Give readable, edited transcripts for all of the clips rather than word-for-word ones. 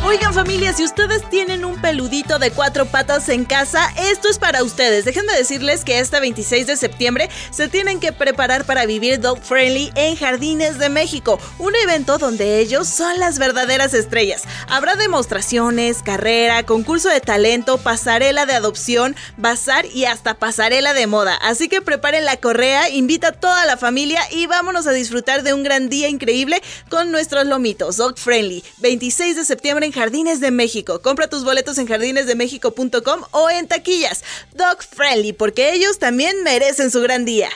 Oigan, familia, si ustedes tienen un peludito de 4 patas en casa, esto es para ustedes. Déjenme decirles que este 26 de septiembre se tienen que preparar para vivir Dog Friendly en Jardines de México, un evento donde ellos son las verdaderas estrellas. Habrá demostraciones, carrera, concurso de talento, pasarela de adopción, bazar y hasta pasarela de moda. Así que preparen la correa, invita a toda la familia y vámonos a disfrutar de un gran día increíble con nuestros lomitos. Dog Friendly, 26 de septiembre en Jardines de México. Compra tus boletos en jardinesdemexico.com o en taquillas. Dog Friendly, porque ellos también merecen su gran día.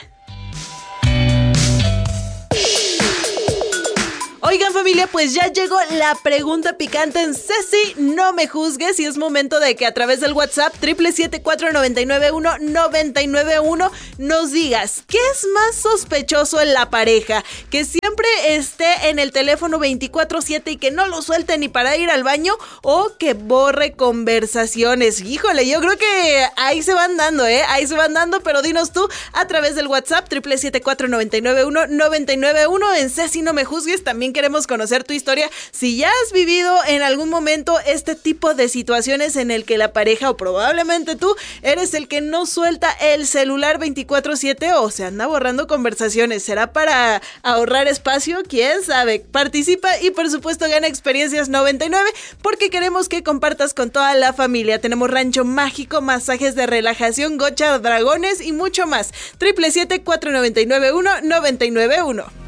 Oigan, familia, pues ya llegó la pregunta picante en Ceci, no me juzgues, y es momento de que a través del WhatsApp 777-499-1991 nos digas, ¿qué es más sospechoso en la pareja? ¿Que siempre esté en el teléfono 24/7 y que no lo suelte ni para ir al baño, o que borre conversaciones? Híjole, yo creo que ahí se van dando, ahí se van dando, pero dinos tú a través del WhatsApp 777-499-1991 en Ceci, no me juzgues. También queremos conocer tu historia, si ya has vivido en algún momento este tipo de situaciones en el que la pareja, o probablemente tú, eres el que no suelta el celular 24/7 o se anda borrando conversaciones. ¿Será para ahorrar espacio? ¿Quién sabe? Participa y por supuesto gana experiencias 99, porque queremos que compartas con toda la familia. Tenemos rancho mágico, masajes de relajación, gocha, dragones y mucho más. 777-499-1991.